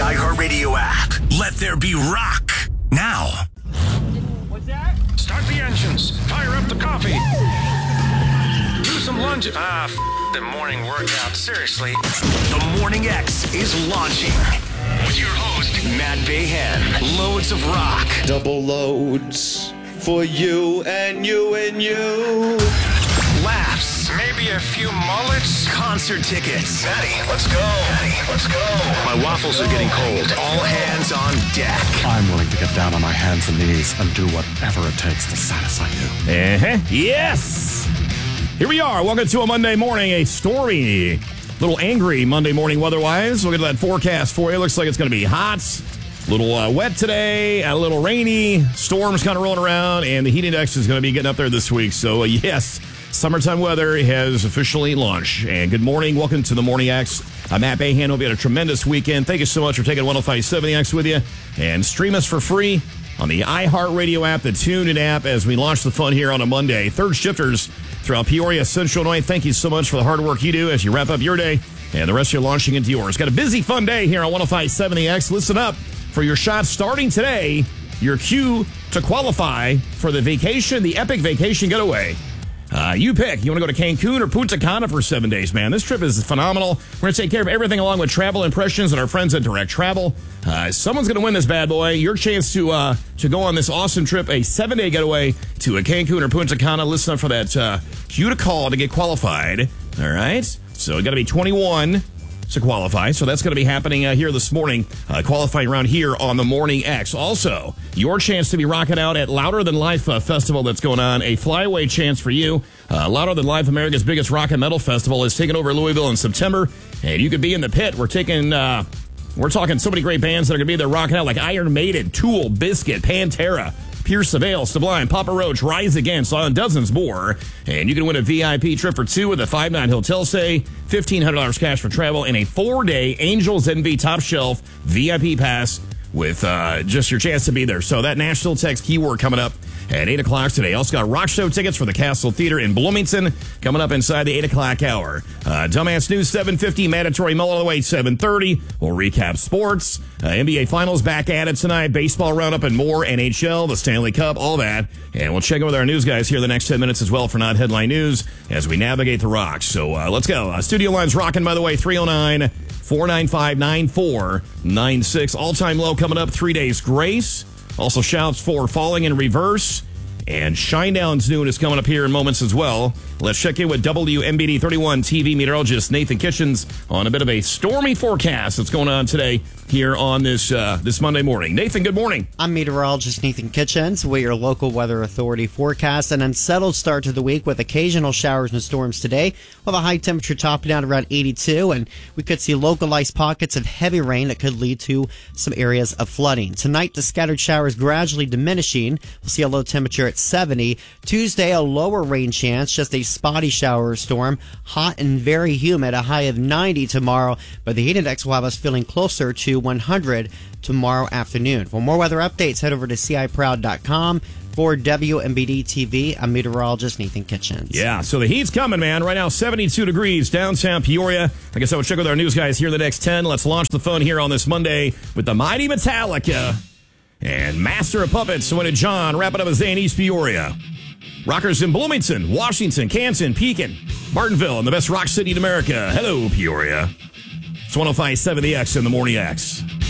iHeartRadio app. Let there be rock now. What's that? Start the engines. Fire up the coffee. Do some lunges. The morning workout. Seriously. The Morning X is launching. With your host, Matt Bayhan. Loads of rock. Double loads for you and you and you. Laughs. Maybe a few mullets. Concert tickets. Maddie, let's go. My waffles are getting cold. All hands on deck. I'm willing to get down on my hands and knees and do whatever it takes to satisfy you. Yes! Here we are. Welcome to a Monday morning, a stormy, little angry Monday morning weather-wise. We'll get to that forecast for you. Looks like it's going to be hot, a little wet today, a little rainy. Storms kind of rolling around, and the heat index is going to be getting up there this week. So, yes, summertime weather has officially launched. And good morning. Welcome to the Morning X. I'm Matt Bayhan. Hope you had a tremendous weekend. Thank you so much for taking 105.7 The X with you. And stream us for free on the iHeartRadio app, the TuneIn app, as we launch the fun here on a Monday. Third shifters throughout Peoria, Central Illinois, thank you so much for the hard work you do as you wrap up your day and the rest of you launching into yours. Got a busy, fun day here on 105.7 The X. Listen up for your shot starting today, your cue to qualify for the vacation, the epic vacation getaway. You pick. You want to go to Cancun or Punta Cana for 7 days, man. This trip is phenomenal. We're going to take care of everything along with travel impressions and our friends at Direct Travel. Someone's going to win this bad boy. Your chance to go on this awesome trip, a 7-day getaway to a Cancun or Punta Cana. Listen up for that cue to call to get qualified. All right? So you got to be 21 to qualify. So that's going to be happening here this morning, qualifying around here on the Morning X. Also, your chance to be rocking out at Louder Than Life festival that's going on, a flyaway chance for you. Louder Than Life, America's biggest rock and metal festival, is taking over Louisville in September, and you could be in the pit. We're talking so many great bands that are going to be there rocking out, like Iron Maiden, Tool, Biscuit, Pantera, Pierce the Veil, Sublime, Papa Roach, Rise Against, on dozens more. And you can win a VIP trip for two with a 5-night hotel stay, $1,500 cash for travel, and a 4-day Angels Envy Top Shelf VIP pass with just your chance to be there. So that Nashville text keyword coming up at 8 o'clock today. Also got rock show tickets for the Castle Theater in Bloomington coming up inside the 8 o'clock hour. Dumbass News 7:50, mandatory Mull of the Way 7:30. We'll recap sports. NBA Finals back at it tonight. Baseball roundup and more. NHL, the Stanley Cup, all that. And we'll check in with our news guys here the next 10 minutes as well for not headline news as we navigate the rocks. So let's go. Studio line's rocking, by the way, 309-495-9496. All-time low coming up, 3 days grace. Also shouts for falling in reverse. And Shinedown's noon is coming up here in moments as well. Let's check in with WMBD 31 TV meteorologist Nathan Kitchens on a bit of a stormy forecast that's going on today here on this Monday morning. Nathan, good morning. I'm meteorologist Nathan Kitchens with your local weather authority forecast. An unsettled start to the week with occasional showers and storms today. We'll have a high temperature topping out around 82, and we could see localized pockets of heavy rain that could lead to some areas of flooding. Tonight, the scattered showers gradually diminishing. We'll see a low temperature at 70. Tuesday, a lower rain chance, just a spotty shower or storm. Hot and very humid, a high of 90 tomorrow, but the heat index will have us feeling closer to 100 tomorrow afternoon. For more weather updates, head over to ciproud.com. For WMBD TV, I'm meteorologist Nathan Kitchens. Yeah, so the heat's coming, man. Right now, 72 degrees downtown Peoria. I guess I would check with our news guys here in the next 10. Let's launch the fun here on this Monday with the mighty Metallica and Master of Puppets. When John wrapping up his day in East Peoria. Rockers in Bloomington, Washington, Canton, Pekin, Martinville, and the best rock city in America. Hello, Peoria. It's 105.7 The X in the Morning X.